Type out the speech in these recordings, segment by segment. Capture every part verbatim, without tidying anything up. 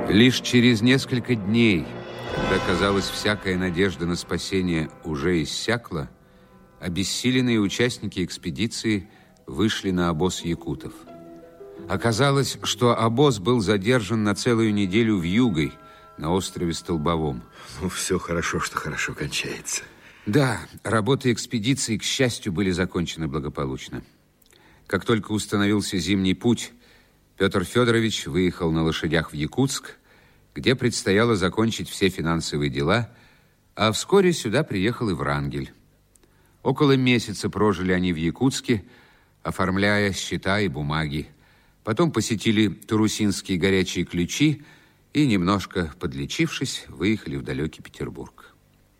Лишь через несколько дней, когда, казалось, всякая надежда на спасение уже иссякла, обессиленные участники экспедиции вышли на обоз якутов. Оказалось, что обоз был задержан на целую неделю вьюгой на острове Столбовом. Ну, все хорошо, что хорошо кончается. Да, работы экспедиции, к счастью, были закончены благополучно. Как только установился зимний путь, Петр Федорович выехал на лошадях в Якутск, где предстояло закончить все финансовые дела, а вскоре сюда приехал и Врангель. Около месяца прожили они в Якутске, оформляя счета и бумаги. Потом посетили Турусинские горячие ключи и, немножко подлечившись, выехали в далекий Петербург.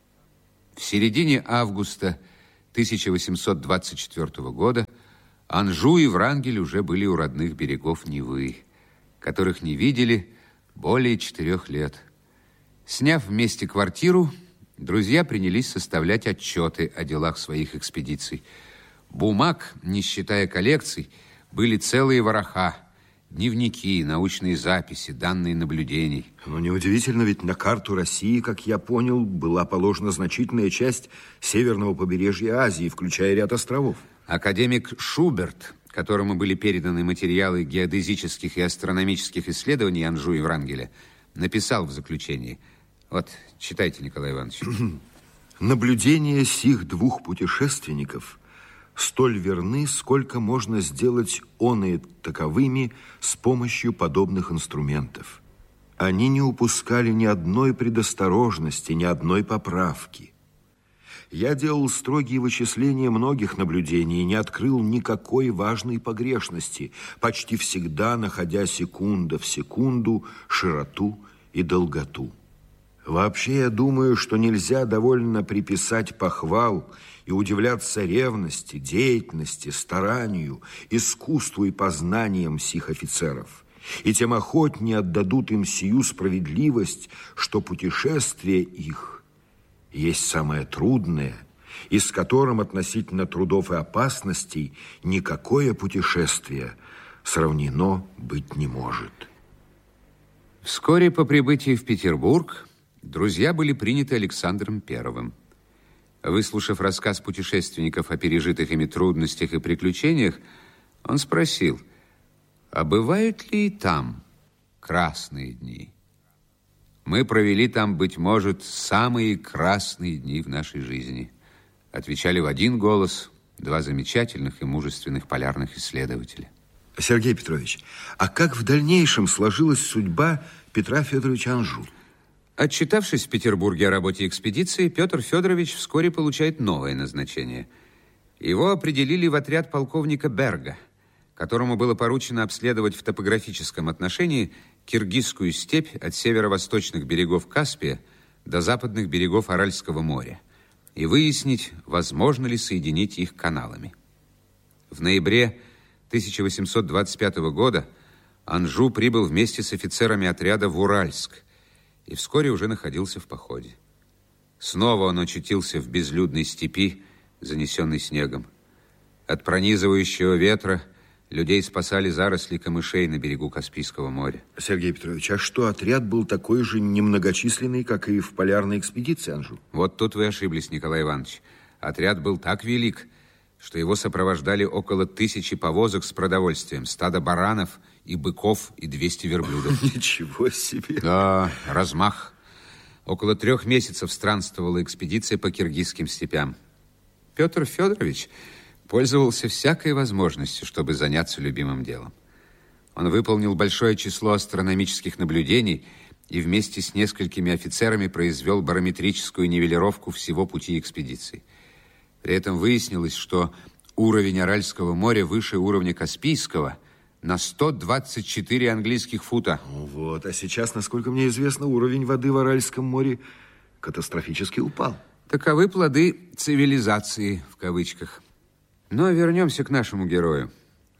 В середине августа тысяча восемьсот двадцать четвёртого года Анжу и Врангель уже были у родных берегов Невы, которых не видели более четырех лет. Сняв вместе квартиру, друзья принялись составлять отчеты о делах своих экспедиций. Бумаг, не считая коллекций, были целые вороха. Дневники, научные записи, данные наблюдений. Но неудивительно, ведь на карту России, как я понял, была положена значительная часть северного побережья Азии, включая ряд островов. Академик Шуберт, которому были переданы материалы геодезических и астрономических исследований Анжу и Врангеля, написал в заключении. Вот, читайте, Николай Иванович. Наблюдения сих двух путешественников столь верны, сколько можно сделать оные таковыми с помощью подобных инструментов. Они не упускали ни одной предосторожности, ни одной поправки. Я делал строгие вычисления многих наблюдений и не открыл никакой важной погрешности, почти всегда находя секунда в секунду широту и долготу. Вообще, я думаю, что нельзя довольно приписать похвал и удивляться ревности, деятельности, старанию, искусству и познаниям сих офицеров. И тем охотнее отдадут им сию справедливость, что путешествие их есть самое трудное, и с которым относительно трудов и опасностей никакое путешествие сравнено быть не может. Вскоре по прибытии в Петербург друзья были приняты Александром Первым. Выслушав рассказ путешественников о пережитых ими трудностях и приключениях, он спросил, а бывают ли и там красные дни? Мы провели там, быть может, самые красные дни в нашей жизни, отвечали в один голос два замечательных и мужественных полярных исследователя. Сергей Петрович, а как в дальнейшем сложилась судьба Петра Федоровича Анжу? Отчитавшись в Петербурге о работе экспедиции, Петр Федорович вскоре получает новое назначение. Его определили в отряд полковника Берга, которому было поручено обследовать в топографическом отношении Киргизскую степь от северо-восточных берегов Каспия до западных берегов Аральского моря и выяснить, возможно ли соединить их каналами. В ноябре тысяча восемьсот двадцать пятого года Анжу прибыл вместе с офицерами отряда в Уральск и вскоре уже находился в походе. Снова он очутился в безлюдной степи, занесенной снегом. От пронизывающего ветра людей спасали заросли камышей на берегу Каспийского моря. Сергей Петрович, а что, отряд был такой же немногочисленный, как и в полярной экспедиции Анжу? Вот тут вы ошиблись, Николай Иванович. Отряд был так велик, что его сопровождали около тысячи повозок с продовольствием, стадо баранов и быков и двести верблюдов. Ничего себе! Да, размах. Около трех месяцев странствовала экспедиция по киргизским степям. Петр Федорович пользовался всякой возможностью, чтобы заняться любимым делом. Он выполнил большое число астрономических наблюдений и вместе с несколькими офицерами произвел барометрическую нивелировку всего пути экспедиции. При этом выяснилось, что уровень Аральского моря выше уровня Каспийского на сто двадцать четыре английских фута. Вот, а сейчас, насколько мне известно, уровень воды в Аральском море катастрофически упал. Таковы плоды цивилизации, в кавычках. Но вернемся к нашему герою.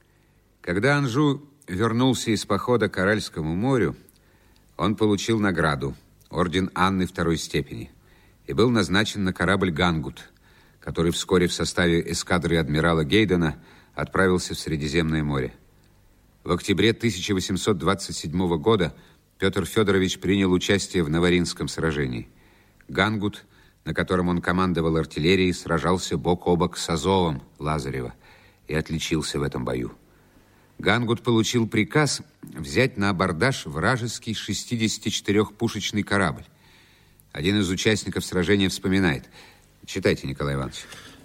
Когда Анжу вернулся из похода к Аральскому морю, он получил награду, орден Анны второй степени, и был назначен на корабль «Гангут», который вскоре в составе эскадры адмирала Гейдена отправился в Средиземное море. В октябре тысяча восемьсот двадцать седьмого года Петр Федорович принял участие в Новоринском сражении. Гангут, на котором он командовал артиллерией, сражался бок о бок с Азовом Лазарева и отличился в этом бою. Гангут получил приказ взять на абордаж вражеский шестидесятичетырёхпушечный корабль. Один из участников сражения вспоминает. Читайте, Николай Иванович.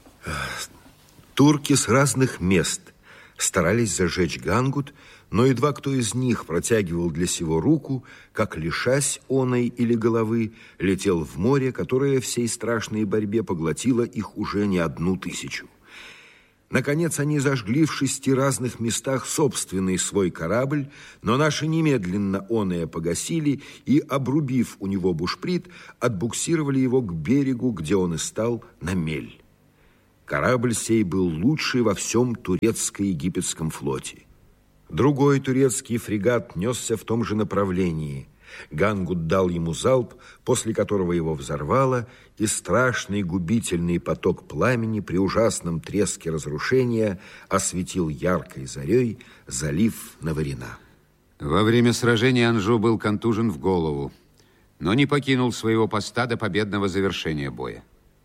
Турки с разных мест старались зажечь Гангут, но едва кто из них протягивал для сего руку, как, лишась оной или головы, летел в море, которое в сей страшной борьбе поглотило их уже не одну тысячу. Наконец, они зажгли в шести разных местах собственный свой корабль, но наши немедленно оное погасили и, обрубив у него бушприт, отбуксировали его к берегу, где он и стал на мель. Корабль сей был лучший во всем турецко-египетском флоте. Другой турецкий фрегат несся в том же направлении. Гангут дал ему залп, после которого его взорвало, и страшный губительный поток пламени при ужасном треске разрушения осветил яркой зарей залив Новорина. Во время сражения Анжу был контужен в голову, но не покинул своего поста до победного завершения боя.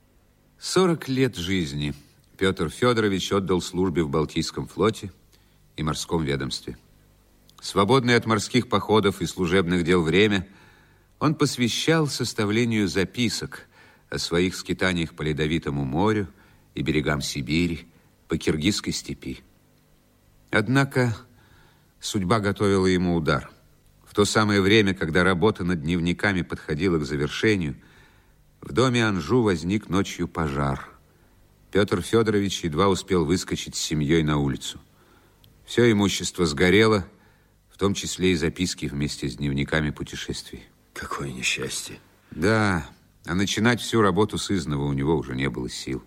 Сорок лет жизни Петр Федорович отдал службе в Балтийском флоте и морском ведомстве. Свободное от морских походов и служебных дел время он посвящал составлению записок о своих скитаниях по Ледовитому морю и берегам Сибири, по Киргизской степи. Однако судьба готовила ему удар. В то самое время, когда работа над дневниками подходила к завершению, в доме Анжу возник ночью пожар. Петр Федорович едва успел выскочить с семьей на улицу. Все имущество сгорело, в том числе и записки вместе с дневниками путешествий. Какое несчастье. Да, а начинать всю работу с изного у него уже не было сил.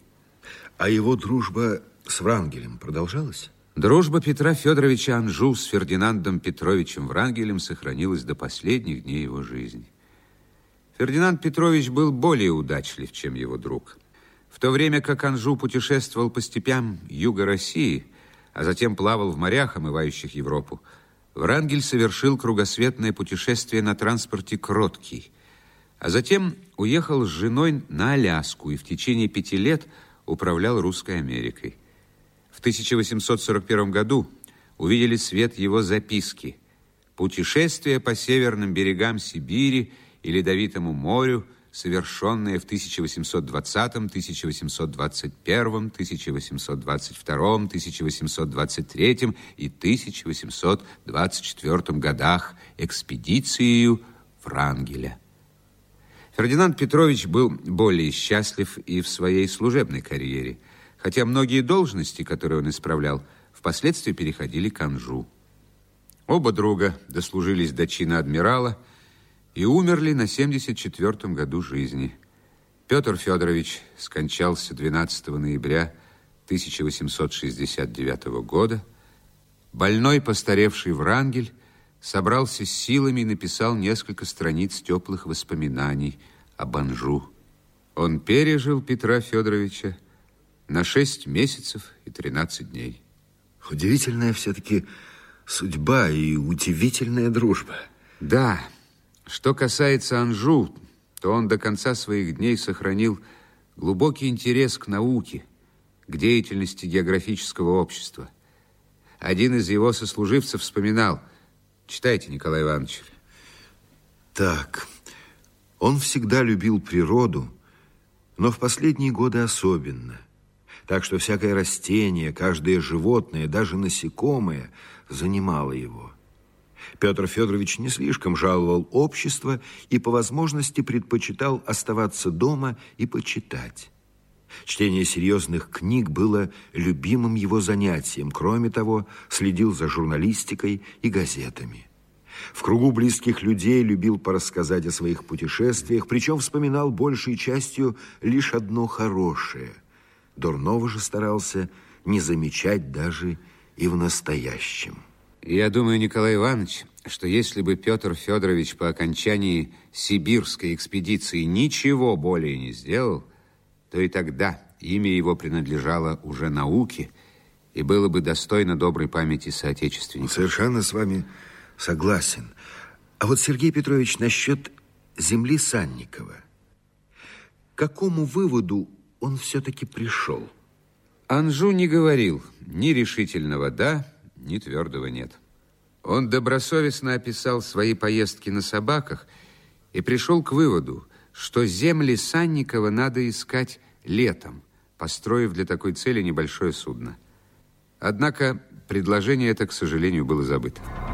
А его дружба с Врангелем продолжалась? Дружба Петра Федоровича Анжу с Фердинандом Петровичем Врангелем сохранилась до последних дней его жизни. Фердинанд Петрович был более удачлив, чем его друг. В то время как Анжу путешествовал по степям юга России, а затем плавал в морях, омывающих Европу, Врангель совершил кругосветное путешествие на транспорте «Кроткий», а затем уехал с женой на Аляску и в течение пяти лет управлял Русской Америкой. В тысяча восемьсот сорок первом году увидели свет его записки «Путешествие по северным берегам Сибири и Ледовитому морю, совершенные в тысяча восемьсот двадцатом, тысяча восемьсот двадцать первом, тысяча восемьсот двадцать втором, тысяча восемьсот двадцать третьем и тысяча восемьсот двадцать четвёртом годах экспедицией Врангеля». Фердинанд Петрович был более счастлив и в своей служебной карьере, хотя многие должности, которые он исправлял, впоследствии переходили к Анжу. Оба друга дослужились до чина адмирала и умерли на семьдесят четвёртом году жизни. Петр Федорович скончался двенадцатого ноября тысяча восемьсот шестьдесят девятого года. Больной, постаревший Врангель собрался с силами и написал несколько страниц теплых воспоминаний об Анжу. Он пережил Петра Федоровича на шесть месяцев и тринадцать дней. Удивительная все-таки судьба и удивительная дружба. Да. Что касается Анжу, то он до конца своих дней сохранил глубокий интерес к науке, к деятельности географического общества. Один из его сослуживцев вспоминал. Читайте, Николай Иванович. Так, он всегда любил природу, но в последние годы особенно. Так что всякое растение, каждое животное, даже насекомое занимало его. Петр Федорович не слишком жаловал общество и по возможности предпочитал оставаться дома и почитать. Чтение серьезных книг было любимым его занятием. Кроме того, следил за журналистикой и газетами. В кругу близких людей любил порассказать о своих путешествиях, причем вспоминал большей частью лишь одно хорошее. Дурного же старался не замечать даже и в настоящем. Я думаю, Николай Иванович, что если бы Петр Федорович по окончании сибирской экспедиции ничего более не сделал, то и тогда имя его принадлежало уже науке и было бы достойно доброй памяти соотечественников. Совершенно с вами согласен. А вот, Сергей Петрович, насчет земли Санникова. К какому выводу он все-таки пришел? Анжу не говорил ни решительного «да», ни твердого «нет». Он добросовестно описал свои поездки на собаках и пришел к выводу, что земли Санникова надо искать летом, построив для такой цели небольшое судно. Однако предложение это, к сожалению, было забыто.